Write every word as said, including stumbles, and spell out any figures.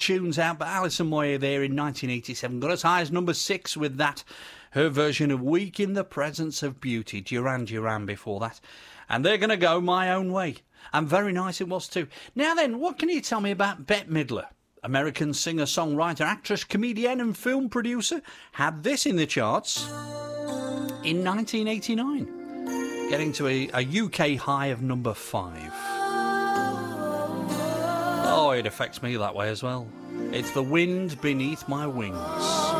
tunes out, but Alison Moyer there in nineteen eighty-seven got as high as number six with that. Her version of Weak in the Presence of Beauty. Duran Duran before that. And they're going to go My Own Way. And very nice it was too. Now then, what can you tell me about Bette Midler? American singer, songwriter, actress, comedian and film producer, had this in the charts in nineteen eighty-nine, getting to a, a U K high of number five. Oh, it affects me that way as well. It's The Wind Beneath My Wings.